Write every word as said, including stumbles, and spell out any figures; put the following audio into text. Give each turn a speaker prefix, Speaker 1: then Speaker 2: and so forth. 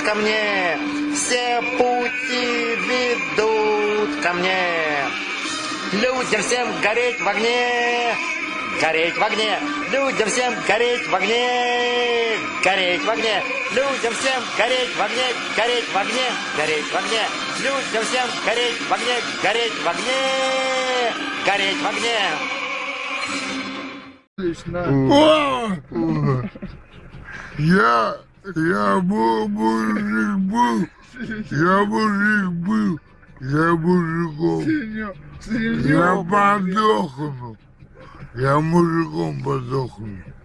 Speaker 1: ко мне, все пути ведут ко мне. Людям всем гореть в огне, гореть в огне, людям всем гореть в огне, гореть в огне, людям всем гореть в огне, гореть в огне, гореть в огне, людям всем гореть в огне, гореть в огне, гореть в огне.
Speaker 2: О! Я, я был мужик был, я мужик был, я мужиком, я подохну, я мужиком подохну.